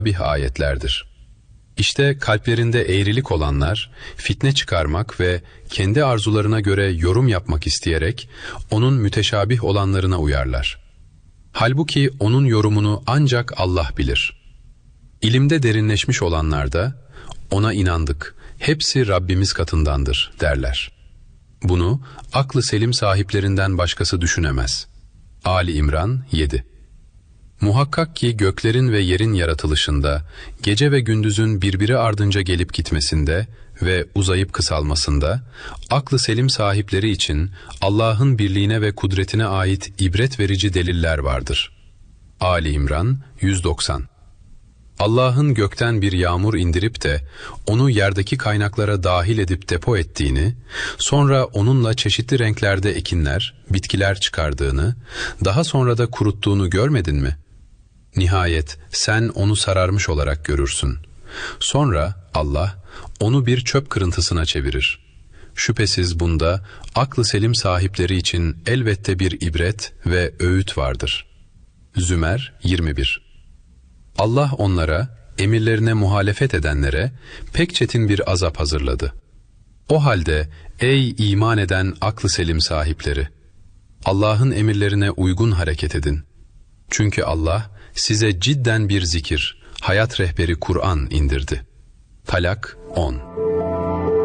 müteşabih ayetlerdir. İşte kalplerinde eğrilik olanlar, fitne çıkarmak ve kendi arzularına göre yorum yapmak isteyerek onun müteşabih olanlarına uyarlar. Halbuki onun yorumunu ancak Allah bilir. İlimde derinleşmiş olanlar da, ona inandık, hepsi Rabbimiz katındandır derler. Bunu aklı selim sahiplerinden başkası düşünemez. Ali İmran 7. Muhakkak ki göklerin ve yerin yaratılışında, gece ve gündüzün birbiri ardınca gelip gitmesinde ve uzayıp kısalmasında, aklı selim sahipleri için Allah'ın birliğine ve kudretine ait ibret verici deliller vardır. Ali İmran 190. Allah'ın gökten bir yağmur indirip de onu yerdeki kaynaklara dahil edip depo ettiğini, sonra onunla çeşitli renklerde ekinler, bitkiler çıkardığını, daha sonra da kuruttuğunu görmedin mi? Nihayet sen onu sararmış olarak görürsün. Sonra Allah onu bir çöp kırıntısına çevirir. Şüphesiz bunda aklı selim sahipleri için elbette bir ibret ve öğüt vardır. Zümer 21. Allah onlara, emirlerine muhalefet edenlere pek çetin bir azap hazırladı. O halde ey iman eden aklı selim sahipleri, Allah'ın emirlerine uygun hareket edin. Çünkü Allah size cidden bir zikir, hayat rehberi Kur'an indirdi. Talak 10.